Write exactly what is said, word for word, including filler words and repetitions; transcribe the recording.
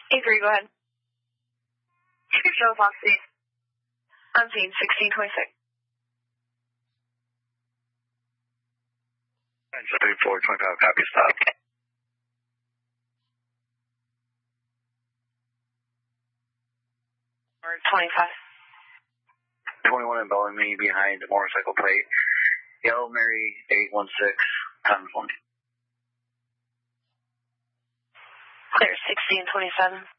eight three, go ahead. Show Foxy. On scene, sixteen twenty-six. three four twenty-five, copy, stop. twenty-five. twenty-one and Bellamy me behind the motorcycle plate. Yellow Mary eight one six, times one. Clear, sixteen twenty-seven.